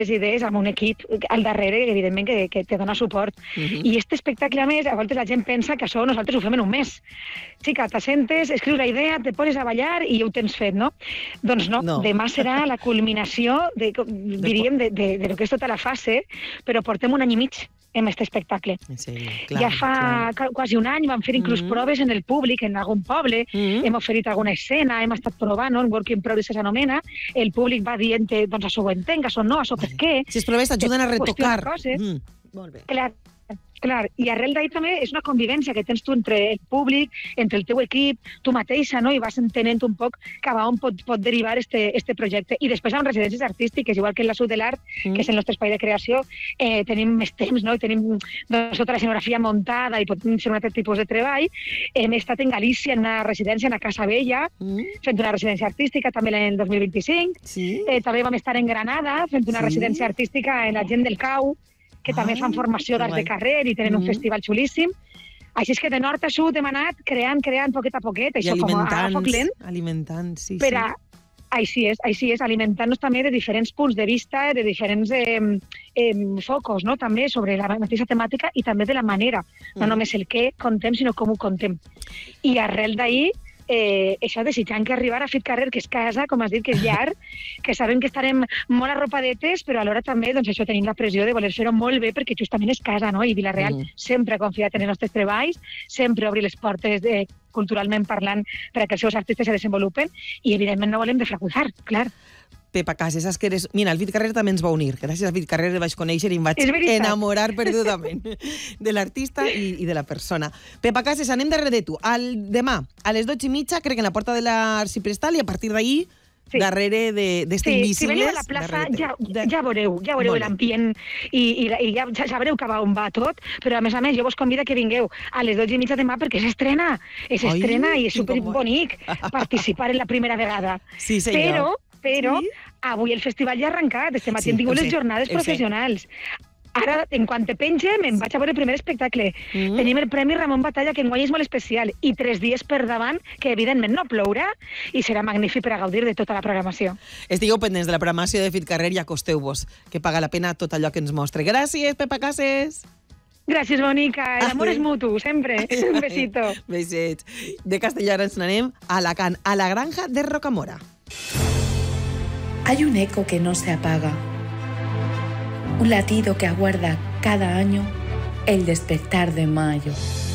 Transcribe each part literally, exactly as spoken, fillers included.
idees amb un equip al darrere, evidentment, que, que te dona suport. Uh-huh. I aquest espectacle, a més, a vegades la gent pensa que això nosaltres ho fem en un mes. Xica, t'assentes, escrius la idea, te poses a ballar i ja ho tens fet, no? Doncs no, no. Demà serà la culminació, de, diríem, de, de, de lo que és tota la fase, però portem un any i mig en aquest espectacle. Sí, clar, ja fa clar. quasi un any vam fer inclús mm-hmm. proves en el públic, en algun poble, mm-hmm. hem oferit alguna escena, hem estat provant, no? Un work in progress s'anomena, el públic va dient, doncs això ho entenc, això no, això per què. Si es proves t'ajuden a retocar. Mm. Molt bé. Clar, clar, i arrel d'ahir també és una convivència que tens tu entre el públic, entre el teu equip, tu mateixa, no? I vas entenent un poc cap a on pot, pot derivar este, este projecte. I després amb residències artístiques, igual que en la Sud de l'Art, mm. que és el nostre espai de creació, eh, tenim més temps, no? I tenim doncs, tota la escenografia muntada i pot ser un altre tipus de treball. Hem estat en Galícia, en una residència, en la Casa Vella, mm. fent una residència artística també l'any dos mil vint-i-cinc. Sí. Eh, també vam estar en Granada, fent una sí. residència artística en la gent del Cau, que també fan formació d'art de carrer i tenen un festival xulíssim. Així és que de nord a sud hem anat creant, creant poquet a poquet, això com a foc lent. Alimentant, sí, per a, sí. Així és, així és, alimentant-nos també de diferents punts de vista, de diferents eh, eh, focus, no? També sobre la mateixa temàtica i també de la manera, no mm. només el què contem, sinó com ho contem. I arrel d'ahir, Eh, això desitjant que arribar a Fit Carrer, que és casa, com has dit, que és llar, que sabem que estarem molt arropadetes, però alhora també doncs, això tenim la pressió de voler fer-ho molt bé, perquè justament és casa, no? I Vila-real mm. sempre ha confiat en els nostres treballs, sempre obri les portes de, culturalment parlant perquè els seus artistes se desenvolupen i, evidentment, no volem defraudar, clar. Pepa Cases, saps que eres... Mira, el Fit Carrer també ens va unir. Gràcies al Fit Carrer el vaig conèixer i em vaig enamorar perdudament de l'artista i, i de la persona. Pepa Cases, anem darrere de tu. Al, demà, a les dotze i mitja, crec que en la porta de l'Arxiprestal, i a partir d'ahir, sí. darrere d'este de, Invisibles... Sí, si veniu a la plaça ja, ja veureu, ja veureu l'ambient i, i, i ja, ja sabreu cap a on va tot, però a més a més jo vos convido que vingueu a les dotze i mitja demà perquè s'estrena, s'estrena i és superbonic participar en la primera vegada. Sí, senyor. Però però sí? Avui el festival ja ha arrencat, este matí sí, hem tingut les jornades professionals. Ara, en quan te penge, me'n vaig a veure el primer espectacle. Mm. Tenim el Premi Ramon Batalla, que enguany és molt especial, i tres dies per davant, que evidentment no plourà, i serà magnífic per a gaudir de tota la programació. Estigueu pendents de la programació de Fit Carrer i acosteu-vos, que paga la pena tot allò que ens mostre. Gràcies, Pepa Cases! Gràcies, Bonica. L'amor és mutu, sempre. Un besito. Besets. De Castelló ara ens n'anem a Alacant, a la granja de Rocamora. Hay un eco que no se apaga, un latido que aguarda cada año el despertar de mayo.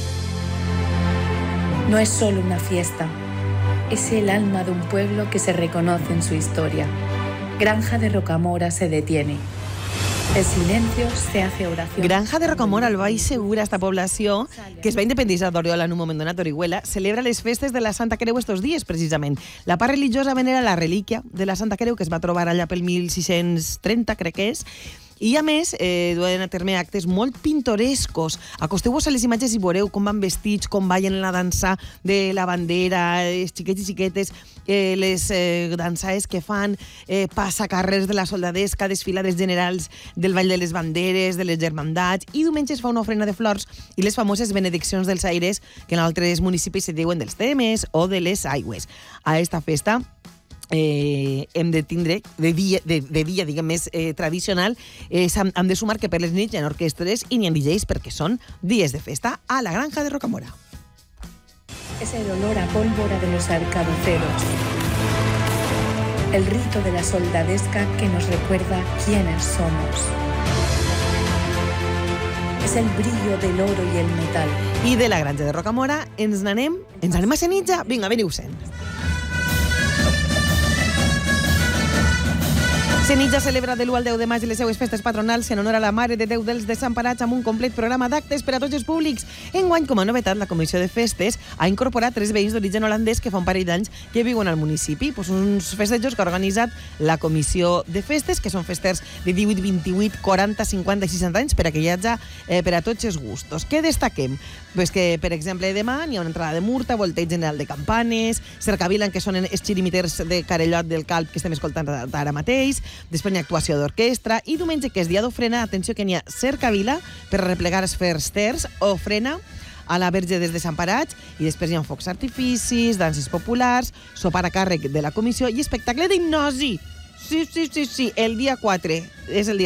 No es solo una fiesta, es el alma de un pueblo que se reconoce en su historia. Granja de Rocamora se detiene. El silencio se hace oración. Granja de Rocamora, al Baix Segura, esta població, que es va independitzar d'Oriola en un moment donat, Orihuela, celebra les festes de la Santa Creu estos dies, precisament. La part religiosa venera la relíquia de la Santa Creu, que es va trobar allà pel mil sis-cents trenta, crec que és, i, a més, eh, duen a terme actes molt pintorescos. Acosteu-vos a les imatges i veureu com van vestits, com ballen la dansa de la bandera, els xiquets i xiquetes, eh, les eh, dansaes que fan, eh, passacarrers de la soldadesca, desfilades generals del Ball de les Banderes, de les Germandats, i diumenge es fa una ofrena de flors i les famoses benediccions dels aires, que en altres municipis se diuen dels temes o de les aigües. A esta festa Eh, hem de tindre de dia, de, de dia diguem, més eh, tradicional, eh, hem, hem de sumar que per les nits hi ha orquestres i n'hi ha D Js perquè són dies de festa a la granja de Rocamora. Es el olor a pólvora de los arcabuceros, el rito de la soldadesca que nos recuerda quiénes somos. Es el brillo del oro y el metal. I de la granja de Rocamora ens n'anem, ens anem a Senija. Vinga, veniu-se'n. Senija celebra de l'u al deu de maig les seues festes patronals en honor a la Mare de Déu dels Desemparats amb un complet programa d'actes per a tots els públics. Enguany, com a novetat, la Comissió de Festes ha incorporat tres veïns d'origen holandès que fa un parell d'anys que viuen al municipi. Pues uns festejos que ha organitzat la Comissió de Festes, que són festers de divuit, vint-i-vuit, quaranta, cinquanta i seixanta anys per a que hi hagi eh, per a tots els gustos. Què destaquem? Pues que, per exemple, demà hi ha una entrada de murta, volteig general de campanes, cercavilen, que són els xirimiters de Carellot del Calp que estem escoltant ara mateix. Després n'hi ha actuació d'orquestra i diumenge, que és dia d'ofrena, atenció que n'hi ha cercavila per replegar els festers, ofrena a la Verge dels Desemparats i després hi ha focs artificis, danses populars, sopar a càrrec de la comissió i espectacle d'hipnosi. Sí, sí, sí, sí, el dia quatre és el dia